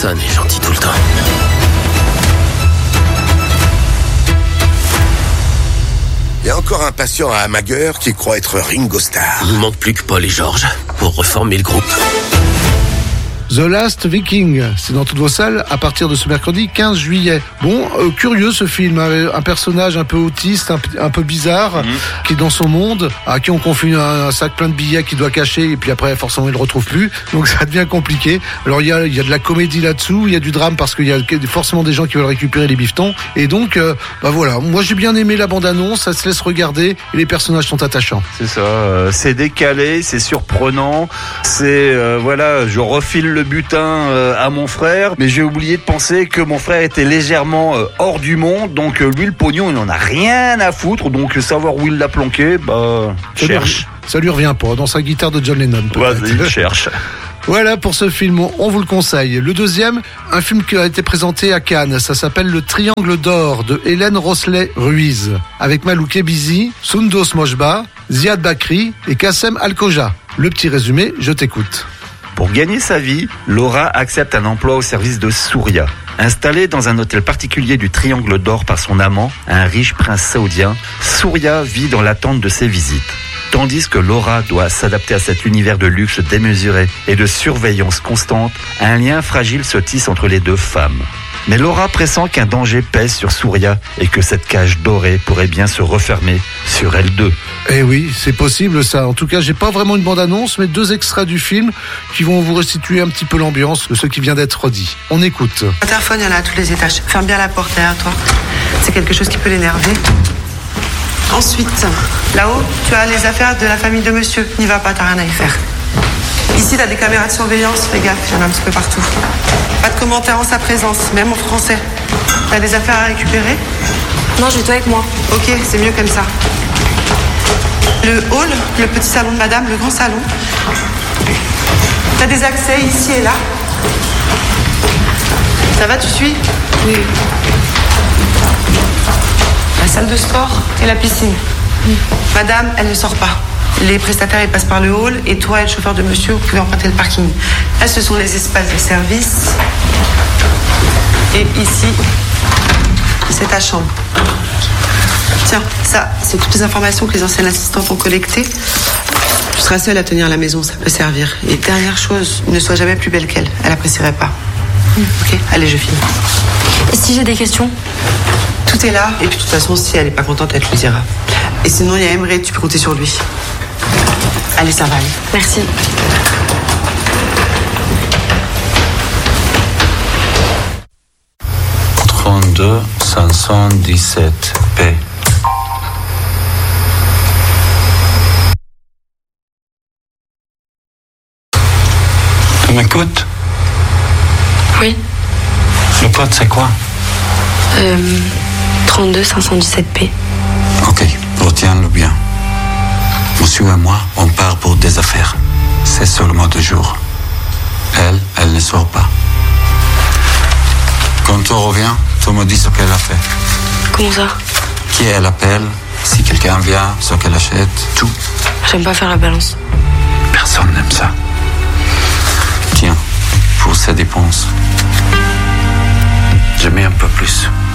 Personne n'est gentil tout le temps. Il y a encore un patient à Hammager qui croit être Ringo Starr. Il ne manque plus que Paul et George pour reformer le groupe. The Last Viking, c'est dans toutes vos salles à partir de ce mercredi 15 juillet. Bon, curieux ce film, un personnage un peu autiste, un peu bizarre, qui est dans son monde, à qui on confie un sac plein de billets qu'il doit cacher, et puis après forcément il le retrouve plus, donc ça devient compliqué. Alors il y a de la comédie là-dessous, il y a du drame parce qu'il y a forcément des gens qui veulent récupérer les bifetons, et donc voilà, moi j'ai bien aimé la bande-annonce, ça se laisse regarder, et les personnages sont attachants. C'est ça, c'est décalé, c'est surprenant, c'est voilà, je refile le butin à mon frère, mais j'ai oublié de penser que mon frère était légèrement hors du monde, donc lui le pognon il en a rien à foutre, donc savoir où il l'a planqué, cherche. Ça lui revient pas, dans sa guitare de John Lennon peut-être. Vas-y, il cherche. Voilà pour ce film, on vous le conseille. Le deuxième, un film qui a été présenté à Cannes, ça s'appelle Le Triangle d'Or de Hélène Rosley-Ruiz, avec Malouké Bizi, Soundos Mojba, Ziad Bakri et Kassem Alkoja. Le petit résumé, je t'écoute. Pour gagner sa vie, Laura accepte un emploi au service de Souria. Installée dans un hôtel particulier du Triangle d'Or par son amant, un riche prince saoudien, Souria vit dans l'attente de ses visites. Tandis que Laura doit s'adapter à cet univers de luxe démesuré et de surveillance constante, un lien fragile se tisse entre les deux femmes. Mais Laura pressent qu'un danger pèse sur Souria et que cette cage dorée pourrait bien se refermer sur elle deux. Eh oui, c'est possible ça. En tout cas, j'ai pas vraiment une bande-annonce, mais 2 extraits du film qui vont vous restituer un petit peu l'ambiance de ce qui vient d'être dit. On écoute. L'interphone, il y en a à tous les étages. Ferme bien la porte derrière toi. C'est quelque chose qui peut l'énerver. Ensuite, là-haut, tu as les affaires de la famille de monsieur. N'y va pas, t'as rien à y faire. Ici, t'as des caméras de surveillance. Fais gaffe, il y en a un petit peu partout. Pas de commentaires en sa présence, même en français. T'as des affaires à récupérer? Non, je vais toi avec moi. Ok, c'est mieux comme ça. Le hall, le petit salon de madame, le grand salon. T'as des accès ici et là. Ça va, tu suis? Oui. La salle de sport et la piscine. Madame, elle ne sort pas. Les prestataires, ils passent par le hall et toi et le chauffeur de monsieur, vous pouvez emprunter le parking. Là, ce sont les espaces de service. Et ici, c'est ta chambre. Tiens, ça, c'est toutes les informations que les anciennes assistantes ont collectées. Tu seras seule à tenir la maison, ça peut servir. Et dernière chose, ne sois jamais plus belle qu'elle. Elle apprécierait pas. Ok, allez, je finis. Et si j'ai des questions? Tout est là. Et puis de toute façon, si elle est pas contente, elle te le dira. Et sinon, il y a Emre, tu peux compter sur lui. Allez, ça va aller. Merci. Trente-deux 517 P. Tu m'écoutes? Oui. Le code, c'est quoi? 32 517 P. Ok, retiens-le bien. Monsieur et moi, on part pour des affaires. C'est seulement 2 jours. Elle ne sort pas. Quand tu reviens, tu me dis ce qu'elle a fait. Comment ça? Qui elle appelle, si quelqu'un vient, ce qu'elle achète, tout. J'aime pas faire la balance. Personne n'aime ça. Tiens, pour ces dépenses, j'ai mis un peu plus.